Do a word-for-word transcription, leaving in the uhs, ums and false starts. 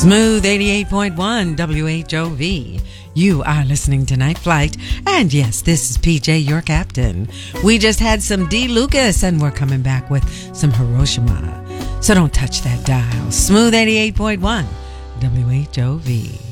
Smooth eighty-eight point one W H O V. You are listening to Night Flight. And yes, this is P J, your captain. We just had some D. Lucas, and we're coming back with some Hiroshima. So don't touch that dial. Smooth eighty-eight point one W H O V.